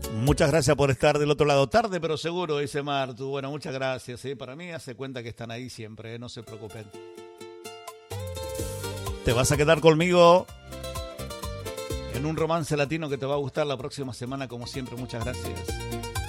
Muchas gracias por estar del otro lado. Tarde, pero seguro, dice Martu. Bueno, muchas gracias. Para mí hace cuenta que están ahí siempre, no se preocupen. Te vas a quedar conmigo en un romance latino que te va a gustar la próxima semana, como siempre. Muchas gracias.